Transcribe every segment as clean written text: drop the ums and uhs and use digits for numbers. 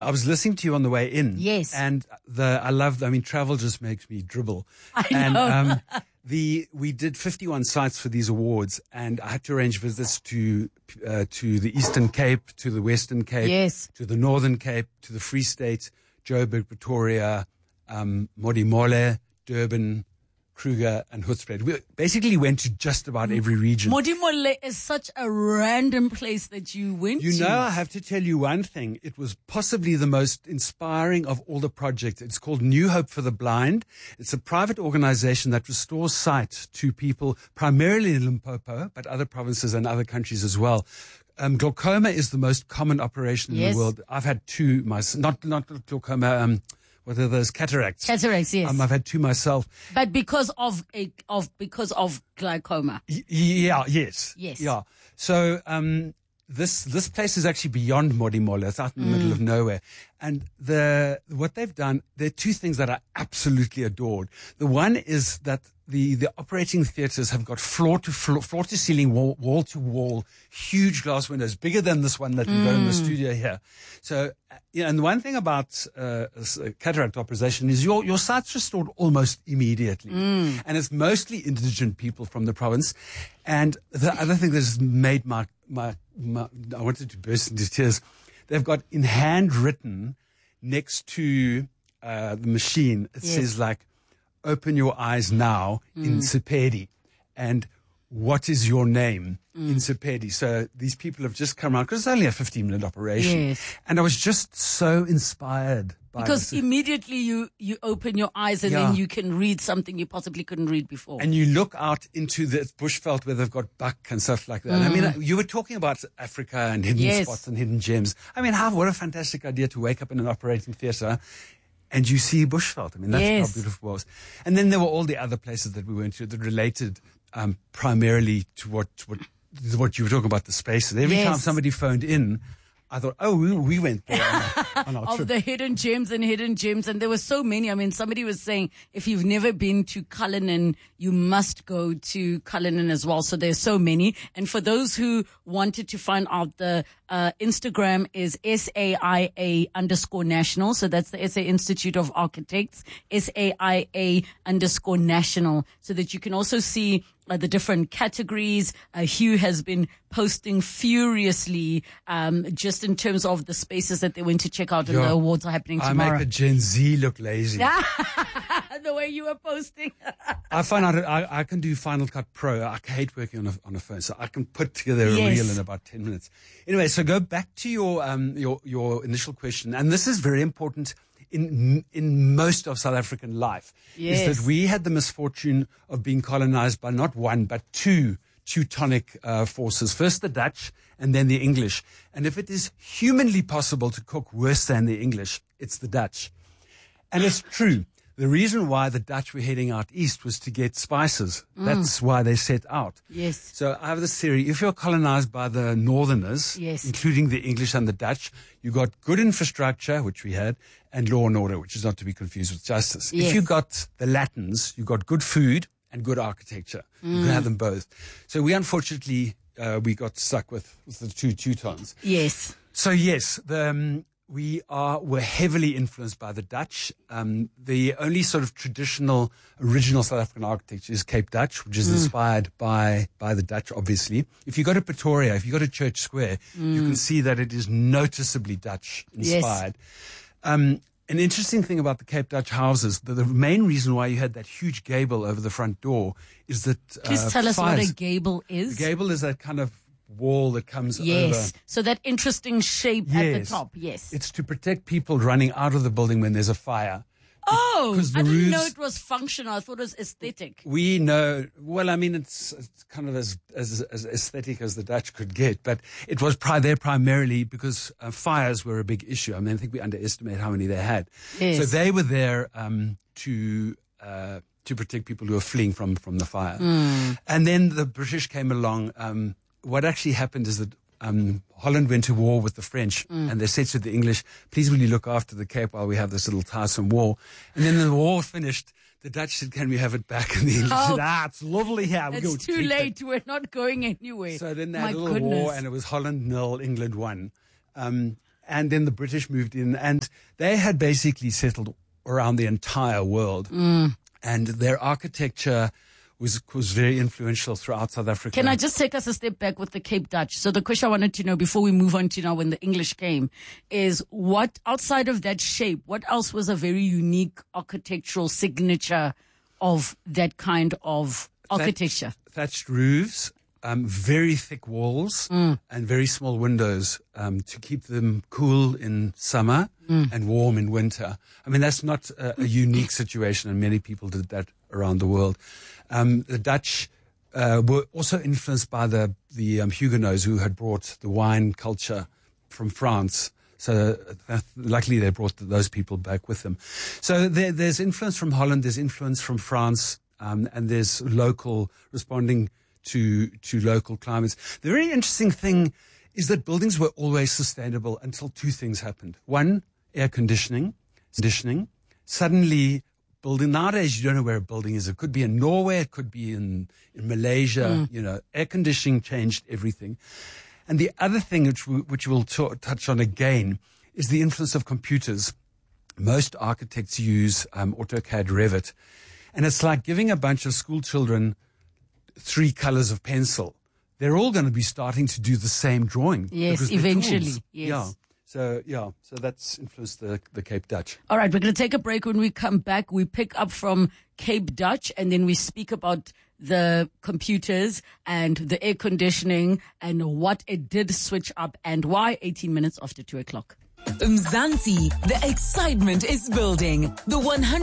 I was listening to you on the way in. Yes. And travel just makes me dribble. I know. And we did 51 sites for these awards, and I had to arrange visits to the Eastern Cape, to the Western Cape, Yes. to the Northern Cape, to the Free State, Joburg, Pretoria, Modimolle, Durban, Kruger, and Hoedspruit. We basically went to just about every region. Modimolle is such a random place that you went to. You know, I have to tell you one thing. It was possibly the most inspiring of all the projects. It's called New Hope for the Blind. It's a private organization that restores sight to people, primarily in Limpopo, but other provinces and other countries as well. Glaucoma is the most common operation in Yes. the world. I've had two myself, not glaucoma, what are those? Cataracts. Cataracts, yes. I've had two myself. But because of glaucoma. Yes. Yes. Yeah. So, this place is actually beyond Modimolle. It's out in the middle of nowhere. And what they've done, there are two things that I absolutely adored. The one is that the operating theaters have got floor to ceiling, wall to wall, huge glass windows, bigger than this one that we've got in the studio here. So, and the one thing about cataract operation is your sight's restored almost immediately. And it's mostly indigent people from the province. And the other thing that's made my I wanted to burst into tears. They've got in handwritten next to the machine, it says like, open your eyes now in Sepedi. And what is your name in Sepedi? So these people have just come around because it's only a 15-minute operation. Yes. And I was just so inspired by Because this. immediately you open your eyes and then you can read something you possibly couldn't read before. And you look out into the bushveld where they've got buck and stuff like that. I mean, you were talking about Africa and hidden spots and hidden gems. I mean, what a fantastic idea to wake up in an operating theatre and you see bushveld. I mean, that's how beautiful it was. And then there were all the other places that we went to that related primarily to what you were talking about, the spaces. Every time somebody phoned in, I thought, we went there on our of trip. the hidden gems. And there were so many. I mean, somebody was saying if you've never been to Cullinan, you must go to Cullinan as well. So there's so many. And for those who wanted to find out, the Instagram is SAIA_national. So that's the SA Institute of Architects, SAIA_national, so that you can also see the different categories. Hugh has been posting furiously, just in terms of the spaces that they went to check out, and the awards are happening tomorrow. I make a Gen Z look lazy. The way you were posting. I find out I can do Final Cut Pro. I hate working on a phone, so I can put together a reel in about 10 minutes. Anyway, so go back to your initial question, and this is very important in most of South African life, is that we had the misfortune of being colonized by not one, but two Teutonic forces. First the Dutch and then the English. And if it is humanly possible to cook worse than the English, it's the Dutch. And it's true. The reason why the Dutch were heading out east was to get spices. That's why they set out. Yes. So I have this theory. If you're colonized by the Northerners, including the English and the Dutch, you got good infrastructure, which we had, and law and order, which is not to be confused with justice. Yes. If you got the Latins, you got good food and good architecture. You can have them both. So we unfortunately, we got stuck with the two Teutons. Yes. So yes, we're heavily influenced by the Dutch. The only sort of traditional, original South African architecture is Cape Dutch, which is inspired by the Dutch, obviously. If you go to Pretoria, if you go to Church Square, you can see that it is noticeably Dutch inspired. Yes. An interesting thing about the Cape Dutch houses, the main reason why you had that huge gable over the front door is that Please tell us what a gable is. The gable is that kind of wall that comes over. Yes, so that interesting shape at the top, yes. It's to protect people running out of the building when there's a fire. Oh, I didn't know it was functional. I thought it was aesthetic. We know, well, I mean, it's kind of as aesthetic as the Dutch could get, but it was there primarily because fires were a big issue. I mean, I think we underestimate how many they had. Yes. So they were there to protect people who were fleeing from the fire. And then the British came along. What actually happened is that Holland went to war with the French, and they said to the English, please will you look after the Cape while we have this little tiresome war. And then the war finished, the Dutch said, can we have it back? And the English said, it's lovely here. It's too late. We're not going anywhere. So then they had a little war, and it was Holland 0, England 1. And and then the British moved in, and they had basically settled around the entire world. And their architecture was very influential throughout South Africa. Can I just take us a step back with the Cape Dutch? So the question I wanted to know before we move on to now when the English came is what, outside of that shape, what else was a very unique architectural signature of that kind of architecture? Thatched roofs, very thick walls, and very small windows to keep them cool in summer and warm in winter. I mean, that's not a unique situation, and many people did that around the world. The Dutch were also influenced by the Huguenots, who had brought the wine culture from France. So luckily they brought those people back with them. So there's influence from Holland, there's influence from France, and there's local responding to local climates. The very interesting thing is that buildings were always sustainable until two things happened. One, air conditioning. Suddenly, building, nowadays you don't know where a building is. It could be in Norway, it could be in Malaysia. Air conditioning changed everything. And the other thing which we'll touch on again is the influence of computers. Most architects use AutoCAD Revit. And it's like giving a bunch of school children 3 colors of pencil. They're all going to be starting to do the same drawing. Yes, eventually. Yes. Yeah. So that's influenced the Cape Dutch. All right, we're going to take a break. When we come back, we pick up from Cape Dutch, and then we speak about the computers and the air conditioning and what it did switch up and why 18 minutes after 2 o'clock. Mzansi, the excitement is building. The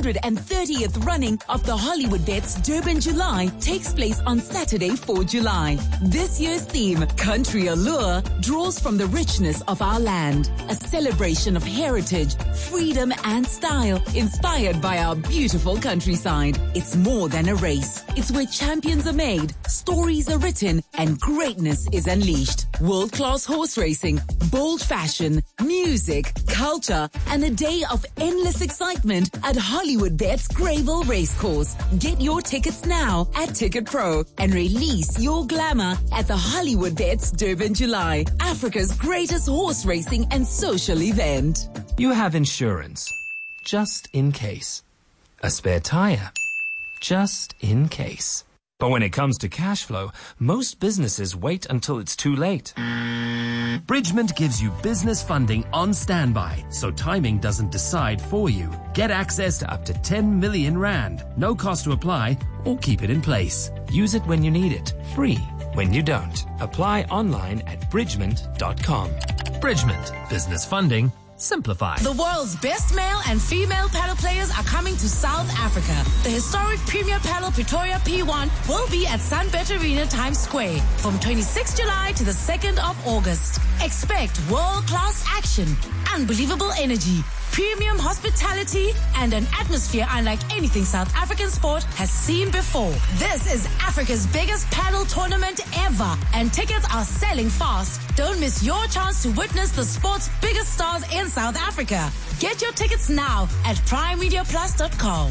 130th running of the Hollywood Bets Durban July takes place on Saturday, 4 July. This year's theme, Country Allure, draws from the richness of our land. A celebration of heritage, freedom and style, inspired by our beautiful countryside. It's more than a race. It's where champions are made, stories are written, and greatness is unleashed. World-class horse racing, bold fashion, music, culture, and a day of endless excitement at Hollywood Bets Greyville Racecourse. Get your tickets now at Ticket Pro and release your glamour at the Hollywood Bets Durban July, Africa's greatest horse racing and social event. You have insurance, just in case. A spare tire, just in case. But when it comes to cash flow, most businesses wait until it's too late. Bridgement gives you business funding on standby, so timing doesn't decide for you. Get access to up to 10 million rand. No cost to apply or keep it in place. Use it when you need it. Free when you don't. Apply online at bridgement.com. Bridgement. Business funding simplified. The world's best male and female paddle players are coming to South Africa. The historic Premier Paddle Pretoria P1 will be at Sunbet Arena Times Square from 26 July to the 2nd of August. Expect world-class action, unbelievable energy, premium hospitality, and an atmosphere unlike anything South African sport has seen before. This is Africa's biggest paddle tournament ever, and tickets are selling fast. Don't miss your chance to witness the sport's biggest stars in South Africa. Get your tickets now at primemediaplus.com.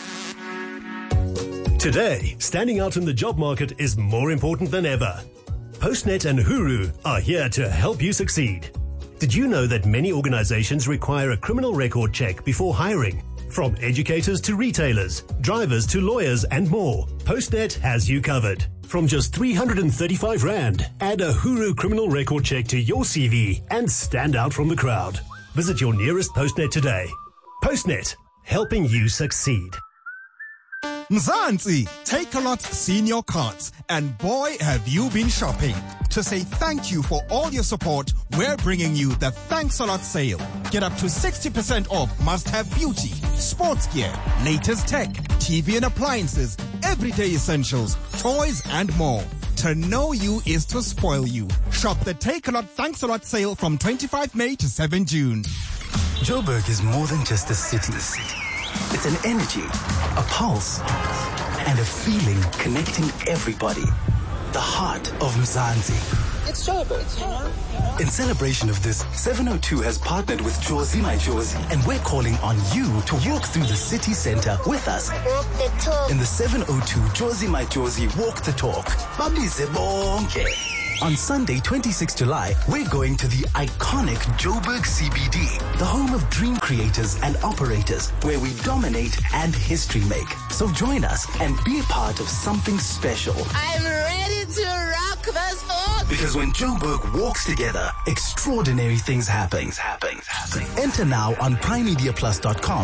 Today, standing out in the job market is more important than ever. Postnet and Huru are here to help you succeed. Did you know that many organizations require a criminal record check before hiring? From educators to retailers, drivers to lawyers and more, Postnet has you covered. From just 335 Rand, add a Huru criminal record check to your CV and stand out from the crowd. Visit your nearest Postnet today. Postnet, helping you succeed. Mzansi, Takealot Senior Cards, and boy have you been shopping. To say thank you for all your support, we're bringing you the Thanks a Lot sale. Get up to 60% off must-have beauty, sports gear, latest tech, TV and appliances, everyday essentials, toys and more. To know you is to spoil you. Shop the Takealot Thanks a Lot sale from 25 May to 7 June. Joburg is more than just a city. It's an energy, a pulse, and a feeling connecting everybody. The heart of Mzansi. It's Joburg. In celebration of this, 702 has partnered with Jozi My Jozi, and we're calling on you to walk through the city center with us. Walk the talk. In the 702 Jozi My Jozi Walk the Talk. Babize bonke. On Sunday, 26 July, we're going to the iconic Joburg CBD, the home of dream creators and operators, where we dominate and history make. So join us and be a part of something special. I'm ready to rock the sport. Because when Joburg walks together, extraordinary things happen. Enter now on primemediaplus.com